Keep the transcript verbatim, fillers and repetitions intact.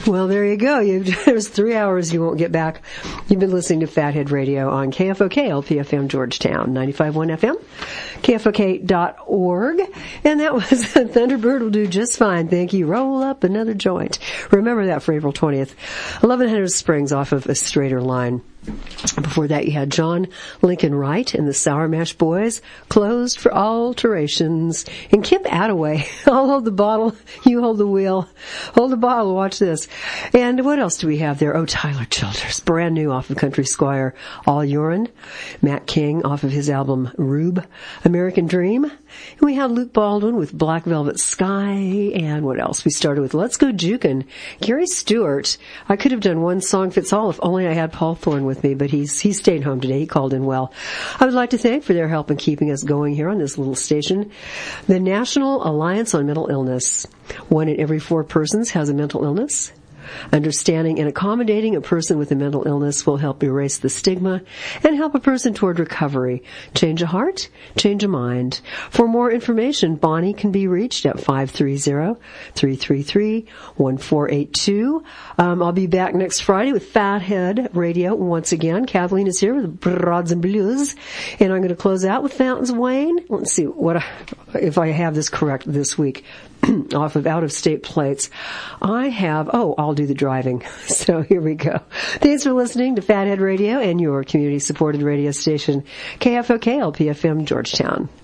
Well, there you go. You've, there's three hours you won't get back. You've been listening to Fathead Radio on K F O K, L P F M Georgetown, ninety-five point one F M, K F O K dot org. And that was Thunderbird will do just fine. Thank you. Roll up another joint. Remember that for April twentieth. eleven hundred Springs off of A Straighter Line. Before that, you had John Lincoln Wright and the Sour Mash Boys, Closed for Alterations. And Kip Attaway, I'll hold the bottle, you hold the wheel. Hold the bottle, watch this. And what else do we have there? Oh, Tyler Childers, brand new off of Country Squire, All Urine. Matt King off of his album Rube, American Dream. And we had Luke Baldwin with Black Velvet Sky. And what else? We started with Let's Go Jukin'. Gary Stewart. I could have done one song fits all if only I had Paul Thorne with me, but he's he stayed home today. He called in well. I would like to thank for their help in keeping us going here on this little station. The National Alliance on Mental Illness. One in every four persons has a mental illness. Understanding and accommodating a person with a mental illness will help erase the stigma and help a person toward recovery. Change a heart, change a mind. For more information, Bonnie can be reached at five three zero, three three three, one four eight two. Um, I'll be back next Friday with Fathead Radio once again. Kathleen is here with Broads and Blues, and I'm going to close out with Fountains of Wayne. Let's see what I, if I have this correct this week. Off of out-of-state plates. I have, oh, I'll do the driving. So here we go. Thanks for listening to Fathead Radio and your community-supported radio station, K F O K L P F M Georgetown.